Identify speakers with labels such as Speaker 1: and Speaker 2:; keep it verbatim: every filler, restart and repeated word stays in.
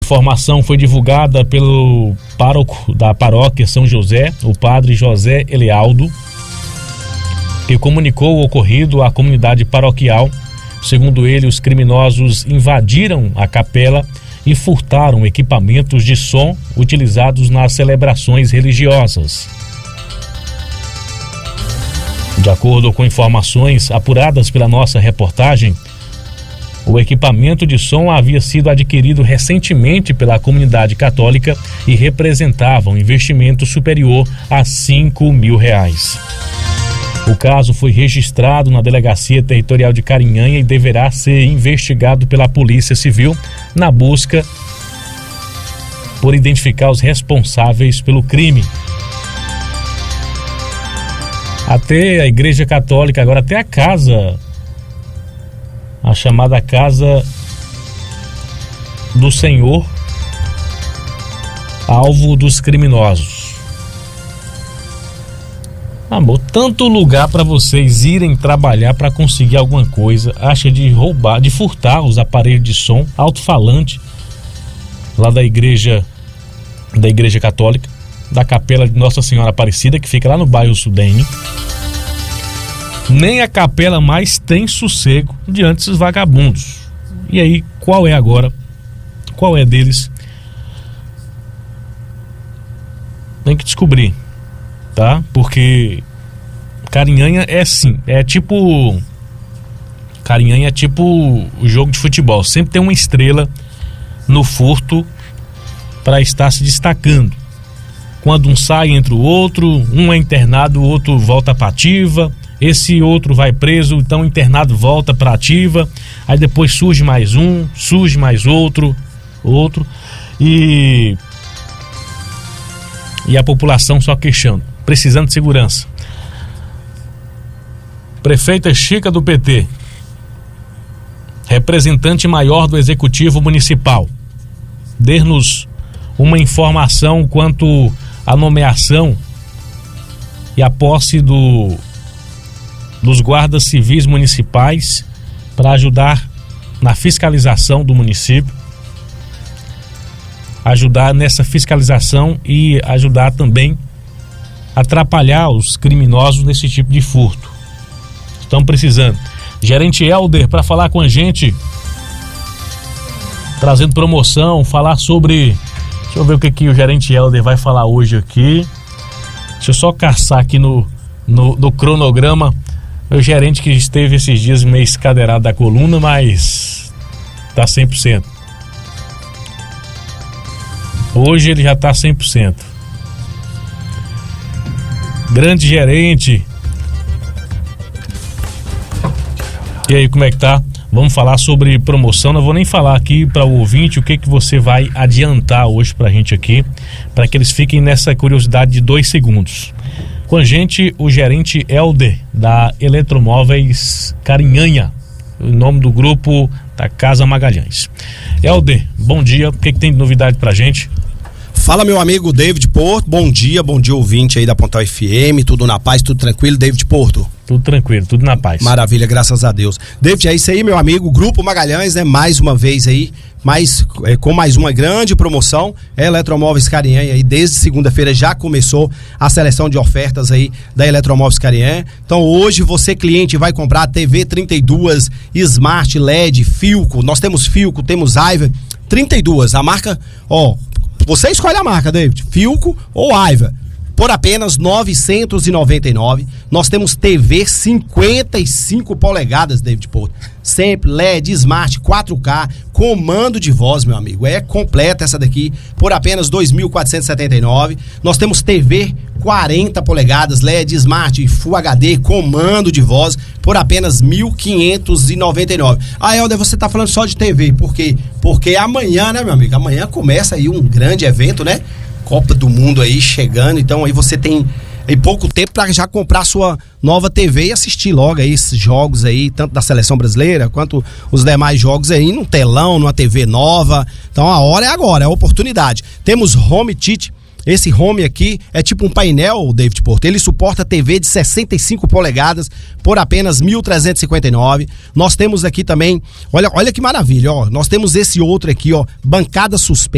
Speaker 1: Informação foi divulgada pelo pároco da paróquia São José, o padre José Elialdo, que comunicou o ocorrido à comunidade paroquial. Segundo ele, os criminosos invadiram a capela e furtaram equipamentos de som utilizados nas celebrações religiosas. De acordo com informações apuradas pela nossa reportagem, o equipamento de som havia sido adquirido recentemente pela comunidade católica e representava um investimento superior a cinco mil reais. O caso foi registrado na Delegacia Territorial de Carinhanha e deverá ser investigado pela Polícia Civil na busca por identificar os responsáveis pelo crime. Até a Igreja Católica, agora até a casa, a chamada Casa do Senhor, alvo dos criminosos. Amor, tanto lugar para vocês irem trabalhar para conseguir alguma coisa, acha de roubar, de furtar os aparelhos de som, alto-falante, lá da igreja, da igreja católica, da capela de Nossa Senhora Aparecida, que fica lá no bairro Sudene. Nem a capela mais tem sossego diante desses vagabundos. E aí, qual é agora? Qual é deles? Tem que descobrir, tá? Porque Carinhanha é assim, é tipo... Carinhanha é tipo o jogo de futebol. Sempre tem uma estrela no furto para estar se destacando. Quando um sai, entra o outro, um é internado, o outro volta para ativa, esse outro vai preso, então o internado volta para ativa, aí depois surge mais um, surge mais outro, outro, e, e a população só queixando, precisando de segurança. Prefeita Chica do P T, representante maior do Executivo Municipal, dê-nos uma informação quanto à nomeação e a posse do, dos guardas civis municipais para ajudar na fiscalização do município, ajudar nessa fiscalização e ajudar também a atrapalhar os criminosos nesse tipo de furto. Estão precisando. Gerente Helder, para falar com a gente, trazendo promoção, falar sobre... Deixa eu ver o que, que o gerente Helder vai falar hoje aqui. Deixa eu só caçar aqui no, no, no cronograma. Meu gerente que esteve esses dias meio escadeirado da coluna, mas tá cem por cento. Hoje ele já tá cem por cento. Grande gerente. E aí, como é que tá? Vamos falar sobre promoção. Não vou nem falar aqui para o ouvinte o que, que você vai adiantar hoje pra gente aqui, para que eles fiquem nessa curiosidade de dois segundos. Com a gente, o gerente Helder, da Eletromóveis Carinhanha, em nome do grupo da Casa Magalhães. Helder, bom dia. O que, que tem de novidade pra gente?
Speaker 2: Fala, meu amigo David Porto, bom dia, bom dia ouvinte aí da Pontal F M, tudo na paz, tudo tranquilo, David Porto?
Speaker 1: Tudo tranquilo, tudo na paz.
Speaker 2: Maravilha, graças a Deus. David, é isso aí, meu amigo, Grupo Magalhães, né, mais uma vez aí, mais, é, com mais uma grande promoção, é Eletromóveis Carinhanha aí, desde segunda-feira já começou a seleção de ofertas aí da Eletromóveis Carinhanha. Então hoje você, cliente, vai comprar T V trinta e dois, Smart, L E D, Philco, nós temos Philco, temos Aiva, trinta e dois, a marca, ó, você escolhe a marca, David, Philco ou Aiva, por apenas novecentos e noventa e nove reais. Nós temos T V cinquenta e cinco polegadas, David Porto, sempre L E D, Smart, quatro K, comando de voz, meu amigo, é completa essa daqui, por apenas dois mil quatrocentos e setenta e nove reais. Nós temos T V quarenta polegadas, L E D, Smart, Full H D, comando de voz, por apenas mil quinhentos e noventa e nove reais. Ah, Helder, você tá falando só de T V, por quê? Porque amanhã, né, meu amigo, amanhã começa aí um grande evento, né? Copa do Mundo aí chegando, então aí você tem aí pouco tempo para já comprar sua nova T V e assistir logo aí esses jogos aí, tanto da seleção brasileira quanto os demais jogos aí, num telão, numa T V nova. Então a hora é agora, é a oportunidade. Temos Home Theater. Esse home aqui é tipo um painel, David Porto. Ele suporta T V de sessenta e cinco polegadas por apenas mil trezentos e cinquenta e nove reais. Nós temos aqui também, olha, olha que maravilha, ó. Nós temos esse outro aqui, ó, bancada suspensa.